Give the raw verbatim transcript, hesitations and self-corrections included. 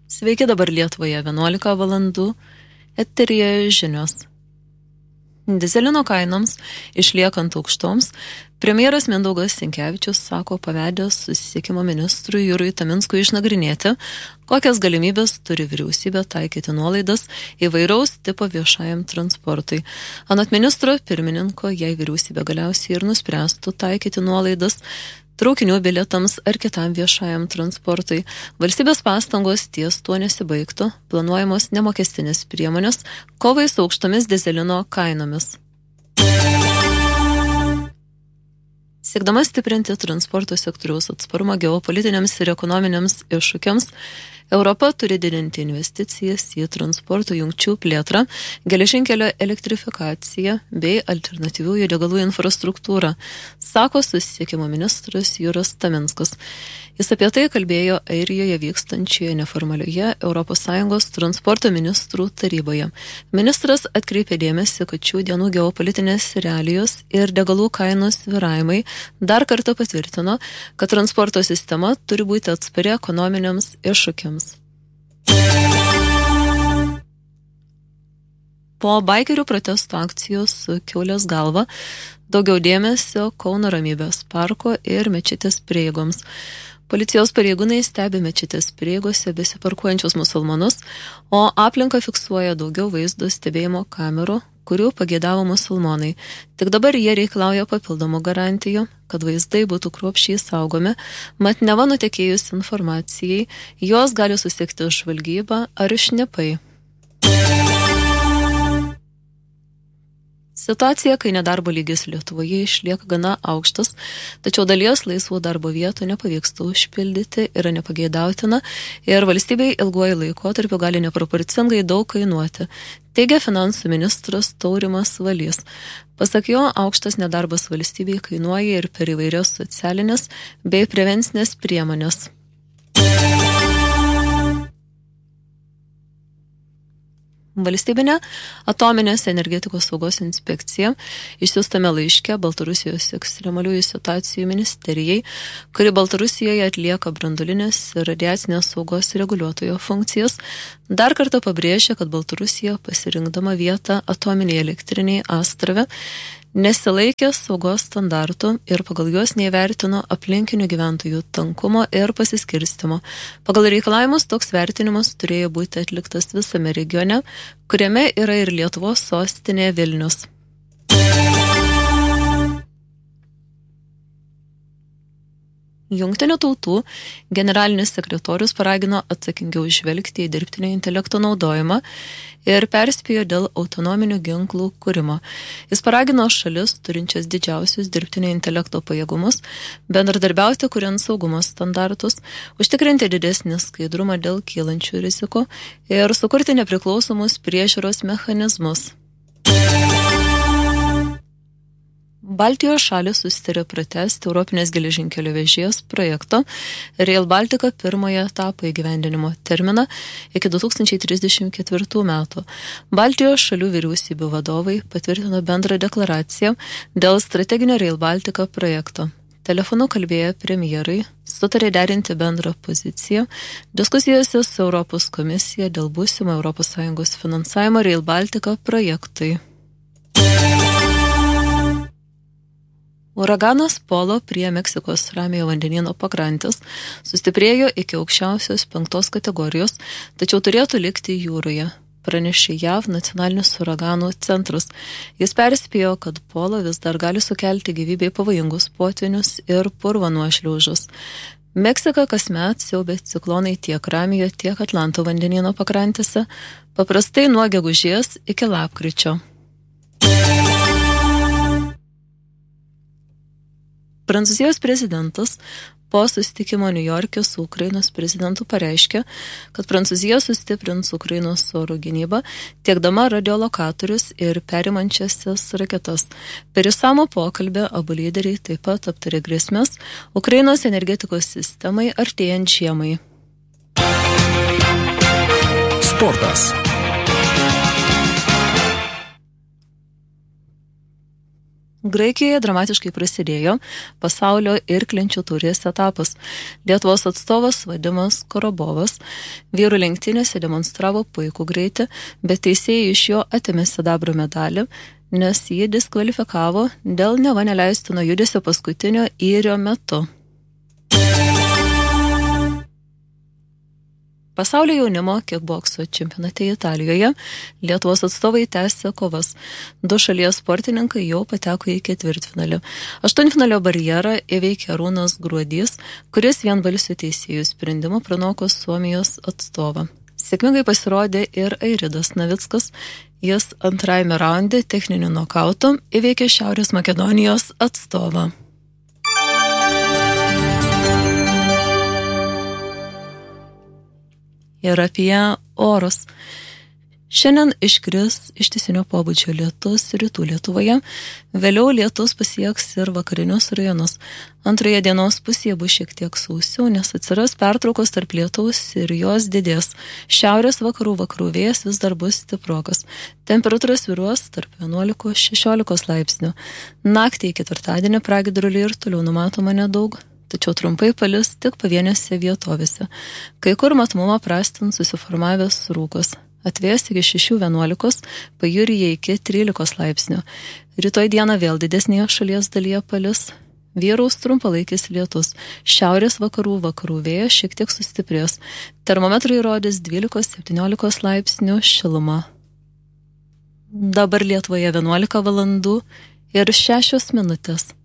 Sveiki, dabar Lietuvoje vienuolika valandų, eteryje žinios. Dizelino kainoms išliekant aukštoms, premjeras Mindaugas Sinkevičius sako pavedęs susisiekimo ministrui Jurui Taminskui išnagrinėti, kokias galimybės turi vyriausybė taikyti nuolaidas įvairaus tipo viešajam transportui. Anot ministro pirmininko, jei vyriausybė galiausiai ir nuspręstų taikyti nuolaidas traukinių bilietams ar kitam viešajam transportui, valstybės pastangos ties tuo nesibaigtų, planuojamos nemokestinės priemonės kovai su aukštomis dizelino kainomis. Siekdama stiprinti transporto sektoriaus atsparumą geopolitiniams ir ekonominiams iššūkiams, Europa turi didinti investicijas į transporto jungčių plėtrą, geležinkelio elektrifikaciją bei alternatyviųjų degalų infrastruktūrą, sako susisiekimo ministras Juras Taminskas. Jis apie tai kalbėjo Airijoje vykstančioje neformalioje Europos Sąjungos transporto ministrų taryboje. Ministras atkreipė dėmesį, kad šių dienų geopolitinės realijos ir degalų kainos svyravimai dar kartą patvirtino, kad transporto sistema turi būti atspari ekonominiams iššūkiams. Po baikerių protesto akcijos su Kiaulės galva daugiau dėmesio Kauno Ramybės parko ir mečetės prieigoms. Policijos pareigūnai stebi mečetės prieigose besiparkuojančius musulmonus, o aplinką fiksuoja daugiau vaizdo stebėjimo kamerų, kurių pagėdavo musulmonai. Tik dabar jie reikalauja papildomų garantijų, kad vaizdai būtų kruopščiai saugomi, mat neva nutekėjus informacijai, jos gali susekti žvalgyba ar šnipai. Situacija, kai nedarbo lygis Lietuvoje išlieka gana aukštas, tačiau dalies laisvų darbo vietų nepavyksta užpildyti, yra nepageidautina ir valstybei ilguoju laikotarpiu gali neproporcingai daug kainuoti, teigia finansų ministras Taurimas Valys. Pasak jo, aukštas nedarbas valstybei kainuoja ir per įvairias socialinės bei prevencinės priemonės. Valstybinė atominės energetikos saugos inspekcija išsiųstame laiške Baltarusijos ekstremaliųjų situacijų ministerijai, kuri Baltarusijoje atlieka branduolinės ir radiacinės saugos reguliuotojo funkcijas, dar kartą pabrėžia, kad Baltarusija pasirinkdama vietą atominiai elektriniai Astrave nesilaikė saugos standartų ir pagal juos neįvertino aplinkinių gyventojų tankumo ir pasiskirstimo. Pagal reikalavimus toks vertinimas turėjo būti atliktas visame regione, kuriame yra ir Lietuvos sostinė Vilnius. Jungtinių tautų generalinis sekretorius paragino atsakingiau žvelgti į dirbtinio intelekto naudojimą ir perspėjo dėl autonominių ginklų kūrimo. Jis paragino šalis, turinčias didžiausius dirbtinio intelekto pajėgumus, bendradarbiauti kuriant saugumo standartus, užtikrinti didesnį skaidrumą dėl kylančių rizikų ir sukurti nepriklausomus priežiūros mechanizmus. Baltijos šalis susitarė pratęsti Europinės geležinkelio vežėjos projekto Rail Baltica pirmojo etapo įgyvendinimo terminą iki du tūkstančiai trisdešimt ketvirtų metų. Baltijos šalių vyriausybių vadovai patvirtino bendrą deklaraciją dėl strateginio Rail Baltica projekto. Telefonu kalbėję premjerai sutarė derinti bendrą poziciją diskusijose su Europos komisija dėl būsimo Europos Sąjungos finansavimo Rail Baltica projektui. Uraganas Polo prie Meksikos Ramiojo vandenyno pakrantės sustiprėjo iki aukščiausios penktos kategorijos, tačiau turėtų likti jūroje, pranešė J A V nacionalinis uraganų centras. Jis perspėjo, kad Polo vis dar gali sukelti gyvybei pavojingus potvynius ir purvo nuošliaužas. Meksika kasmet siaubia ciklonai tiek Ramijo, tiek Atlanto vandenyno pakrantėse, paprastai nuo gegužės iki lapkričio. Prancūzijos prezidentas po susitikimo Niujorke su Ukrainos prezidentu pareiškė, kad Prancūzija sustiprins Ukrainos oro gynybą, tiekdama radiolokatorius ir perimančiasias raketas. Per išsamų pokalbį abu lyderiai taip pat aptarė grėsmes Ukrainos energetikos sistemai artėjant žiemai. Graikijoje dramatiškai prasidėjo pasaulio irklenčių taurės etapas. Lietuvos atstovas Vadimas Korobovas vyrų lenktynėse demonstravo puikų greitį, bet teisėjai iš jo atėmė sidabro medalį, nes jį diskvalifikavo dėl neva neleistino judesio paskutinio įrio metu. Pasaulio jaunimo kickbokso čempionate Italijoje Lietuvos atstovai tęsia kovas. Du šalies sportininkai jau pateko į ketvirtfinalį. Aštuntfinalio barjerą įveikė Arūnas Gruodys, kuris vienbalsiu teisėjų sprendimu pranoko Suomijos atstovą. Sėkmingai pasirodė ir Airidas Navickas. Jis antrajame raunde techniniu nokautu įveikė Šiaurės Makedonijos atstovą. Ir apie orus. Šiandien iškris ištisinio pobūdžio lietus rytų Lietuvoje, vėliau lietus pasieks ir vakarinius rajonus. Antroje dienos pusėje bus šiek tiek sausiau, nes atsiras pertraukos tarp lietaus ir jos didės. Šiaurės vakarų vakarų vėjas vis dar bus stiprokas. Temperatūra svyruos tarp vienuolikos šešiolikos laipsnių. Naktį į ketvirtadienį pragiedrulių ir toliau numatoma nedaug, tačiau trumpai palis tik pavienėse vietovėse. Kai kur matomumą prastins susiformavęs rūkas. Atvės iki šešių vienuolikos, pajūryje iki trylikos laipsnių. Rytoj dieną vėl didesnėje šalies dalyje palis. Vyraus trumpalaikis lietus. Šiaurės vakarų vakarų vėjas šiek tiek sustiprės. Termometrai rodys dvylikos septyniolikos laipsnių šilumą. Dabar Lietuvoje vienuolika valandų ir šešios minutės.